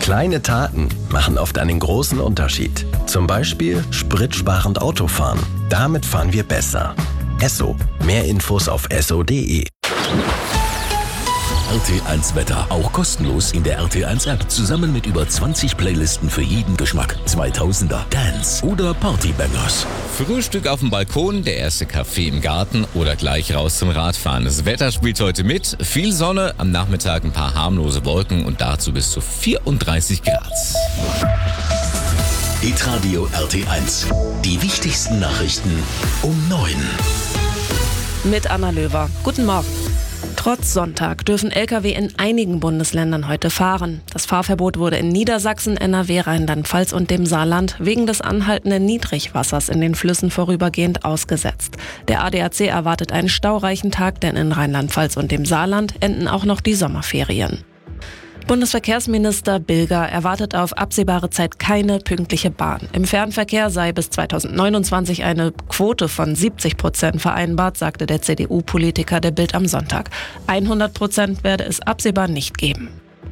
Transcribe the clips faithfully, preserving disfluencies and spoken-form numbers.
Kleine Taten machen oft einen großen Unterschied. Zum Beispiel spritsparend Autofahren. Damit fahren wir besser. Esso. Mehr Infos auf esso punkt de. R T eins Wetter. Auch kostenlos in der R T eins App. Zusammen mit über zwanzig Playlisten für jeden Geschmack. zweitausender, Dance oder Partybangers. Frühstück auf dem Balkon, der erste Kaffee im Garten oder gleich raus zum Radfahren. Das Wetter spielt heute mit. Viel Sonne, am Nachmittag ein paar harmlose Wolken und dazu bis zu vierunddreißig Grad. Hitradio R T eins. Die wichtigsten Nachrichten um neun. Mit Anna Löwer. Guten Morgen. Trotz Sonntag dürfen L K W in einigen Bundesländern heute fahren. Das Fahrverbot wurde in Niedersachsen, N R W, Rheinland-Pfalz und dem Saarland wegen des anhaltenden Niedrigwassers in den Flüssen vorübergehend ausgesetzt. Der A D A C erwartet einen staureichen Tag, denn in Rheinland-Pfalz und dem Saarland enden auch noch die Sommerferien. Bundesverkehrsminister Bilger erwartet auf absehbare Zeit keine pünktliche Bahn. Im Fernverkehr sei bis zweitausendneunundzwanzig eine Quote von siebzig Prozent vereinbart, sagte der C D U-Politiker der Bild am Sonntag. hundert Prozent werde es absehbar nicht geben.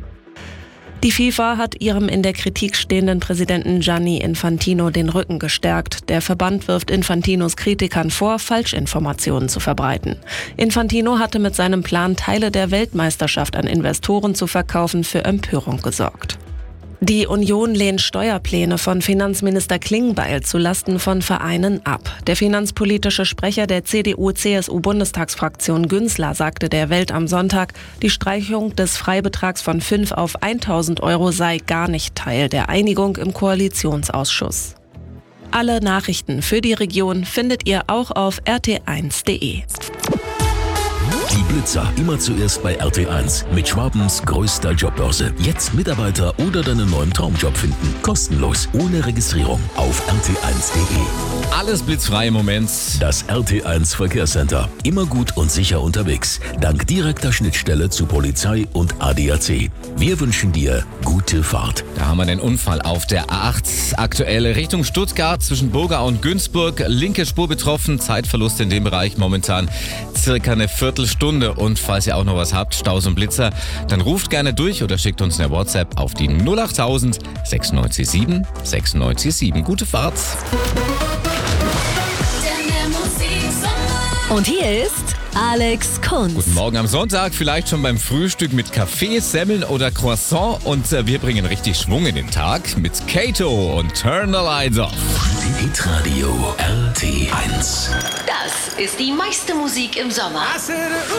Die FIFA hat ihrem in der Kritik stehenden Präsidenten Gianni Infantino den Rücken gestärkt. Der Verband wirft Infantinos Kritikern vor, Falschinformationen zu verbreiten. Infantino hatte mit seinem Plan, Teile der Weltmeisterschaft an Investoren zu verkaufen, für Empörung gesorgt. Die Union lehnt Steuerpläne von Finanzminister Klingbeil zulasten von Vereinen ab. Der finanzpolitische Sprecher der C D U-C S U-Bundestagsfraktion Günzler sagte der Welt am Sonntag, die Streichung des Freibetrags von fünf auf tausend Euro sei gar nicht Teil der Einigung im Koalitionsausschuss. Alle Nachrichten für die Region findet ihr auch auf r t eins punkt de. Die Blitzer immer zuerst bei R T eins mit Schwabens größter Jobbörse. Jetzt Mitarbeiter oder deinen neuen Traumjob finden. Kostenlos, ohne Registrierung auf r t eins punkt de. Alles blitzfrei im Moment. Das R T eins Verkehrscenter. Immer gut und sicher unterwegs. Dank direkter Schnittstelle zu Polizei und A D A C. Wir wünschen dir gute Fahrt. Da haben wir den Unfall auf der A acht. Aktuelle Richtung Stuttgart zwischen Burga und Günzburg. Linke Spur betroffen. Zeitverlust in dem Bereich momentan circa eine Viertelstunde. Und falls ihr auch noch was habt, Staus und Blitzer, dann ruft gerne durch oder schickt uns eine WhatsApp auf die null achttausend sechsundneunzig sieben sechsundneunzig sieben. Gute Fahrt. Und hier ist Alex Kunz. Guten Morgen am Sonntag, vielleicht schon beim Frühstück mit Kaffee, Semmeln oder Croissant. Und äh, wir bringen richtig Schwung in den Tag mit Kato und Turn the Lights Off. Hitradio R T eins. Das ist die meiste Musik im Sommer.